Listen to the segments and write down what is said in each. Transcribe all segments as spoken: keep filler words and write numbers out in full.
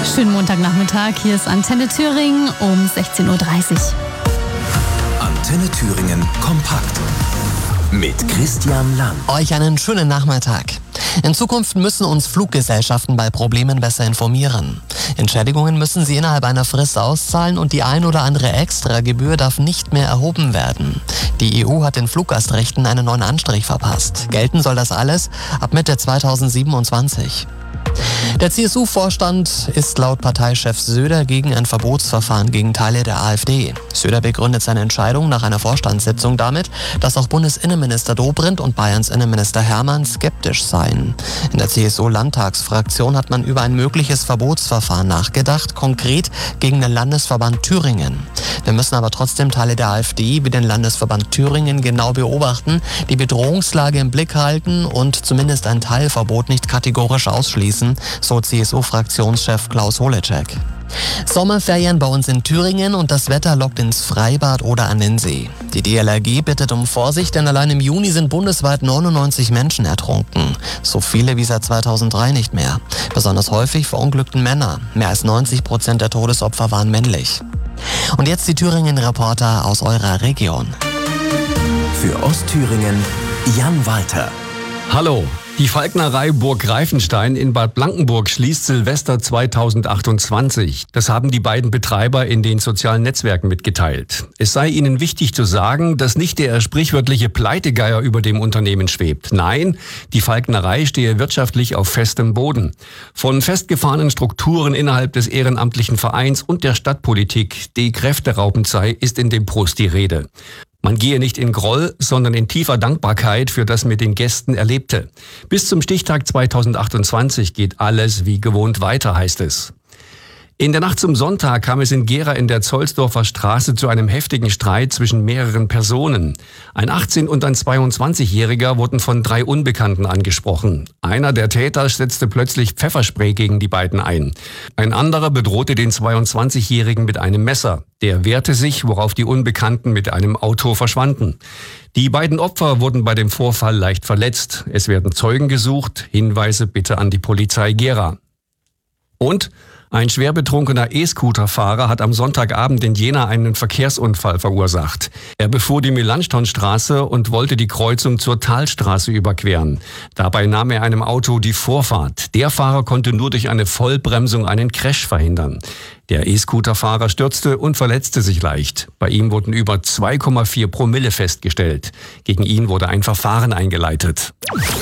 Schönen Montagnachmittag, hier ist Antenne Thüringen um sechzehn Uhr dreißig. Antenne Thüringen kompakt mit Christian Lang. Euch einen schönen Nachmittag. In Zukunft müssen uns Fluggesellschaften bei Problemen besser informieren. Entschädigungen müssen sie innerhalb einer Frist auszahlen und die ein oder andere Extragebühr darf nicht mehr erhoben werden. Die E U hat den Fluggastrechten einen neuen Anstrich verpasst. Gelten soll das alles ab Mitte zweitausendsiebenundzwanzig. Der C S U-Vorstand ist laut Parteichef Söder gegen ein Verbotsverfahren gegen Teile der AfD. Söder begründet seine Entscheidung nach einer Vorstandssitzung damit, dass auch Bundesinnenminister Dobrindt und Bayerns Innenminister Hermann skeptisch seien. In der C S U-Landtagsfraktion hat man über ein mögliches Verbotsverfahren nachgedacht, konkret gegen den Landesverband Thüringen. Wir müssen aber trotzdem Teile der AfD wie den Landesverband Thüringen genau beobachten, die Bedrohungslage im Blick halten und zumindest ein Teilverbot nicht kategorisch ausschließen, so C S U-Fraktionschef Klaus Holecek. Sommerferien bei uns in Thüringen und das Wetter lockt ins Freibad oder an den See. Die D L R G bittet um Vorsicht, denn allein im Juni sind bundesweit neunundneunzig Menschen ertrunken. So viele wie seit zweitausenddrei nicht mehr. Besonders häufig verunglückten Männer. Mehr als neunzig Prozent der Todesopfer waren männlich. Und jetzt die Thüringen-Reporter aus eurer Region. Für Ostthüringen Jan Walter. Hallo. Die Falknerei Burg Greifenstein in Bad Blankenburg schließt Silvester zweitausendachtundzwanzig. Das haben die beiden Betreiber in den sozialen Netzwerken mitgeteilt. Es sei ihnen wichtig zu sagen, dass nicht der sprichwörtliche Pleitegeier über dem Unternehmen schwebt. Nein, die Falknerei stehe wirtschaftlich auf festem Boden. Von festgefahrenen Strukturen innerhalb des ehrenamtlichen Vereins und der Stadtpolitik, die kräfteraubend sei, ist in dem Post die Rede. Man gehe nicht in Groll, sondern in tiefer Dankbarkeit für das mit den Gästen Erlebte. Bis zum Stichtag zweitausendachtundzwanzig geht alles wie gewohnt weiter, heißt es. In der Nacht zum Sonntag kam es in Gera in der Zollsdorfer Straße zu einem heftigen Streit zwischen mehreren Personen. Ein achtzehn- und ein zweiundzwanzigjähriger wurden von drei Unbekannten angesprochen. Einer der Täter setzte plötzlich Pfefferspray gegen die beiden ein. Ein anderer bedrohte den zweiundzwanzigjährigen mit einem Messer. Der wehrte sich, worauf die Unbekannten mit einem Auto verschwanden. Die beiden Opfer wurden bei dem Vorfall leicht verletzt. Es werden Zeugen gesucht. Hinweise bitte an die Polizei Gera. Und ein schwer betrunkener E-Scooter-Fahrer hat am Sonntagabend in Jena einen Verkehrsunfall verursacht. Er befuhr die Melanchthonstraße und wollte die Kreuzung zur Talstraße überqueren. Dabei nahm er einem Auto die Vorfahrt. Der Fahrer konnte nur durch eine Vollbremsung einen Crash verhindern. Der E-Scooter-Fahrer stürzte und verletzte sich leicht. Bei ihm wurden über zwei Komma vier Promille festgestellt. Gegen ihn wurde ein Verfahren eingeleitet.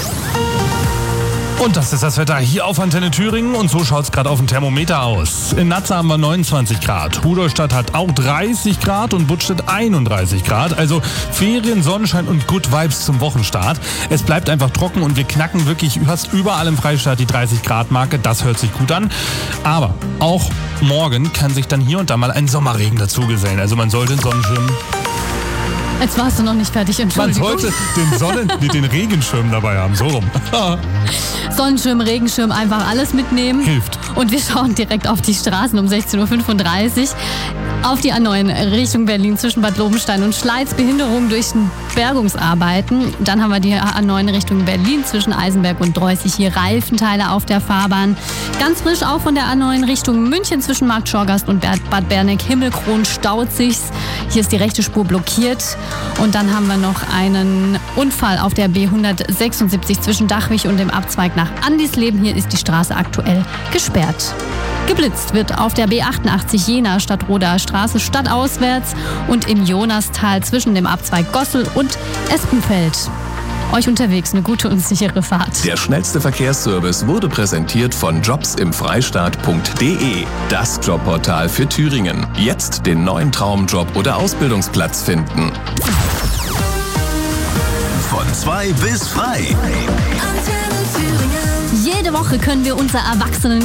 Und das ist das Wetter hier auf Antenne Thüringen und so schaut es gerade auf dem Thermometer aus. In Natze haben wir neunundzwanzig Grad, Rudolstadt hat auch dreißig Grad und Buttstedt einunddreißig Grad. Also Ferien, Sonnenschein und Good Vibes zum Wochenstart. Es bleibt einfach trocken und wir knacken wirklich fast überall im Freistaat die dreißig Grad Marke. Das hört sich gut an. Aber auch morgen kann sich dann hier und da mal ein Sommerregen dazugesellen. Also man sollte einen Sonnenschirm... Jetzt warst du noch nicht fertig, Entschuldigung. Man sollte den, Sonnen, den Regenschirm dabei haben, so rum. Sonnenschirm, Regenschirm, einfach alles mitnehmen. Hilft. Und wir schauen direkt auf die Straßen um sechzehn Uhr fünfunddreißig. Auf die A neun Richtung Berlin zwischen Bad Lobenstein und Schleiz. Behinderung durch Bergungsarbeiten. Dann haben wir die A neun Richtung Berlin zwischen Eisenberg und Dreußig. Hier Reifenteile auf der Fahrbahn. Ganz frisch auch von der A neun Richtung München zwischen Markt Schorgast und Bad Berneck. Himmelkron staut sich's. Hier ist die rechte Spur blockiert. Und dann haben wir noch einen Unfall auf der B hundertsechsundsiebzig zwischen Dachwig und dem Abzweig nach Andisleben. Hier ist die Straße aktuell gesperrt. Geblitzt wird auf der B achtundachtzig Jena Stadtroder Straße stadtauswärts und im Jonastal zwischen dem Abzweig Gossel und Espenfeld. Euch unterwegs eine gute und sichere Fahrt. Der schnellste Verkehrsservice wurde präsentiert von jobs im freistaat punkt de, das Jobportal für Thüringen. Jetzt den neuen Traumjob oder Ausbildungsplatz finden. Von zwei bis frei. Jede Woche können wir unser Erwachsenen